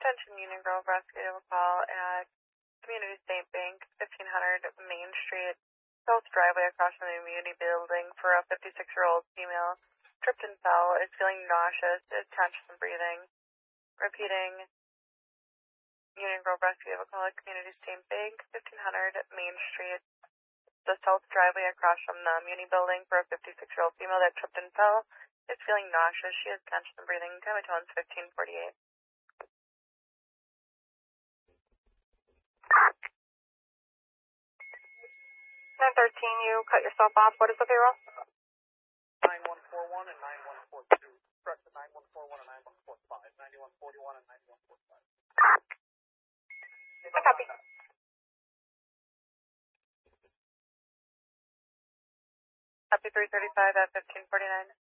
Attention Union Grove Rescue call at Community State Bank, 1500 Main Street, South Driveway across from the Community Building for a 56-year-old female. Tripped and fell, is feeling nauseous, is conscious and breathing. Repeating, Union Grove Rescue call at Community State Bank, 1500 Main Street, the South Driveway across from the Muni Building for a 56-year-old female that tripped and fell, is feeling nauseous, she is conscious and breathing. Time of tones 1548. 913, you cut yourself off. What is the payroll? 9141 and 9142. Correct to 9141 and 9145. 9141 and 9145. I copy. Copy 335 at 1549.